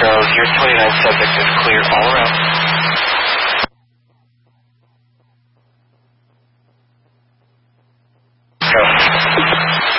Charles. Your 29 subject is clear all around.